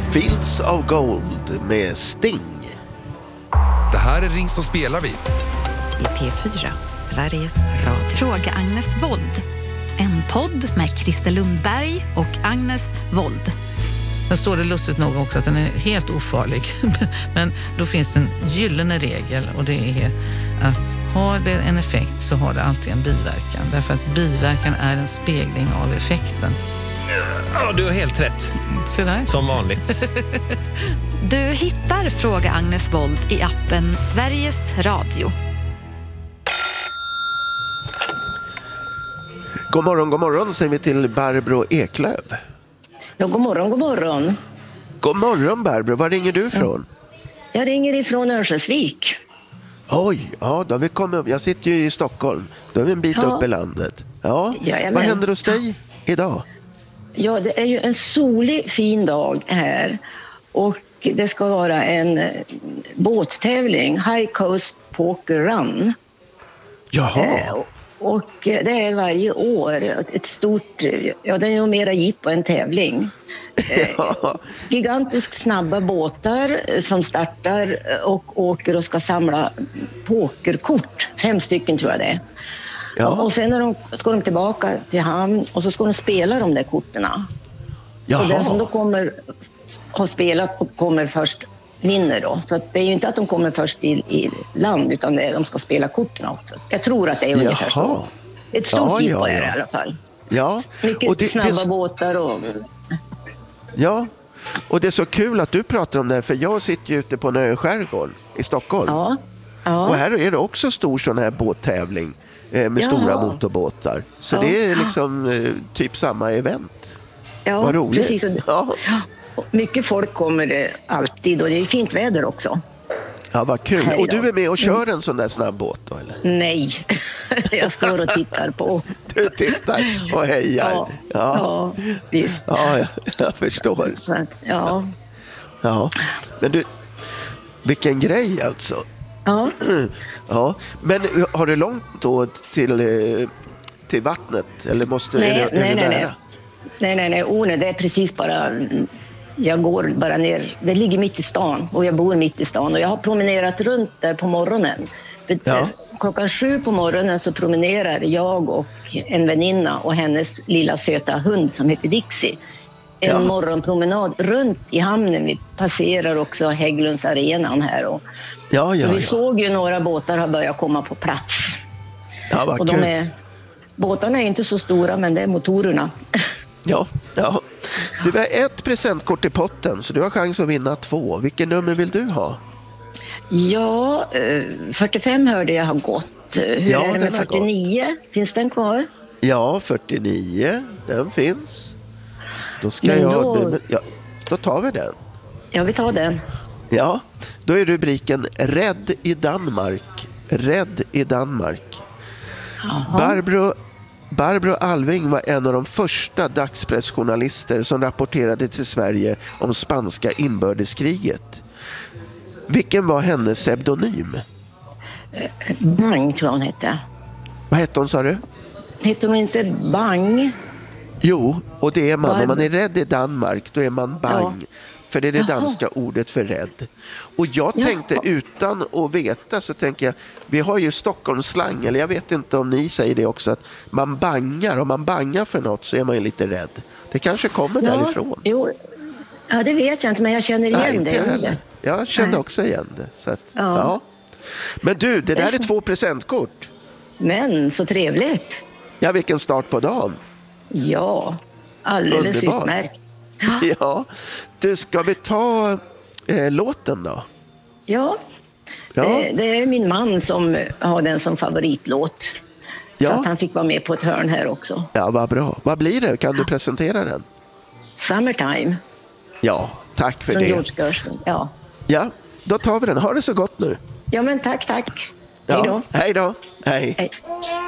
Fields of Gold med Sting. Det här är Ring så spelar vi. I P4, Sveriges Radio. Fråga Agnes Wold. En podd med Christer Lundberg och Agnes Wold. Sen står det lustigt nog också att den är helt ofarlig. Men då finns det en gyllene regel, och det är att har det en effekt så har det alltid en biverkan. Därför att biverkan är en spegling av effekten. Ja, du har helt rätt. Se där. Som vanligt. Du hittar Fråga Agnes Wold i appen Sveriges Radio. God morgon säger vi till Barbro Eklöf. Ja, god morgon, god morgon. God morgon Barbro, var ringer du ifrån? Jag ringer ifrån Örnsköldsvik. Oj, ja, då har vi kommit upp. Jag sitter ju i Stockholm. Då är vi en bit upp i landet. Ja, Jajamän. Vad händer hos dig idag? Ja, det är ju en solig, fin dag här. Och det ska vara en båttävling, High Coast Poker Run. Jaha. Och det är varje år ett stort, ja det är nog mera jippo än tävling. Ja. Gigantiskt snabba båtar som startar och åker och ska samla pokerkort. 5 stycken tror jag det är. Ja. Och sen ska de tillbaka till hamn och så ska de spela de där korterna. Jaha. Och den som då har spelat och kommer först vinner då. Så att det är ju inte att de kommer först i land, utan de ska spela korten också. Jag tror att det är ungefär så. Ett stort jippo är det i alla fall. Ja. Mycket Och snabba båtar och... Ja, och det är så kul att du pratar om det här, för jag sitter ju ute på en ö i skärgården i Stockholm. Ja. Och här är det också stor sån här båttävling med stora motorbåtar. Så det är liksom typ samma event. Ja, vad roligt. Precis. Ja. Mycket folk kommer det alltid, och det är fint väder också. Ja, vad kul. Och du är med och kör en sån där snabb båt då, eller? Nej, jag står och tittar på. Du tittar och hejar. Ja, visst. Ja, jag förstår. Så att, ja. Men du, vilken grej alltså. Ja. Ja, men har du långt då till vattnet? Eller måste Nej. nära? Det är precis bara... Jag går bara ner, det ligger mitt i stan och jag bor mitt i stan, och jag har promenerat runt där på morgonen. Klockan 7 på morgonen så promenerar jag och en väninna och hennes lilla söta hund som heter Dixie. En morgonpromenad runt i hamnen. Vi passerar också Hägglunds arenan här. Och vi såg ju några båtar har börjat komma på plats. Ja, vad och kul. Båtarna är inte så stora, men det är motorerna. Ja. Du har 1 presentkort i potten, så du har chans att vinna 2. Vilken nummer vill du ha? Ja, 45 hörde jag har gått. Hur är det med 49? Finns den kvar? Ja, 49. Den finns. Då då tar vi den. Ja, vi tar den. Ja, då är rubriken Rädd i Danmark. Rädd i Danmark. Barbro Alving var en av de första dagspressjournalister som rapporterade till Sverige om spanska inbördeskriget. Vilken var hennes pseudonym? Bang tror hon hette. Vad hette hon, sa du? Hette hon inte Bang? Jo, och det är man. Om man är rädd i Danmark, då är man bang. För det är det danska ordet för rädd. Och jag tänkte, utan att veta, så tänker jag, vi har ju Stockholmsslang, eller jag vet inte om ni säger det också, att man bangar. Om man bangar för något så är man ju lite rädd. Det kanske kommer därifrån. Jo. Ja, det vet jag inte, men jag känner igen det. Jag kände också igen det. Så att, Men du, det där är 2 presentkort. Men, så trevligt. Ja, vilken start på dagen. Ja, alldeles utmärkt. Ja, du, ska vi ta låten då? Ja. Det är min man som har den som favoritlåt. Så att han fick vara med på ett hörn här också. Ja, vad bra. Vad blir det? Kan du presentera den? Summertime. Ja, tack för från det. George Gershwin, Ja, då tar vi den. Ha det så gott nu. Ja, men tack. Ja. Hej då. Hej då. Hej.